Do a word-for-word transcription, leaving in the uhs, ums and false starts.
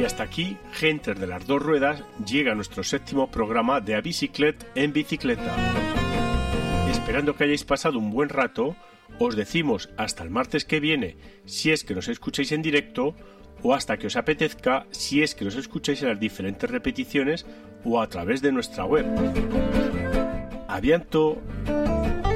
Y hasta aquí, gentes de las dos ruedas, llega nuestro séptimo programa de A Bicicleta en Bicicleta. Esperando que hayáis pasado un buen rato, os decimos hasta el martes que viene, si es que nos escucháis en directo, o hasta que os apetezca, si es que nos escucháis en las diferentes repeticiones o a través de nuestra web. A bientôt!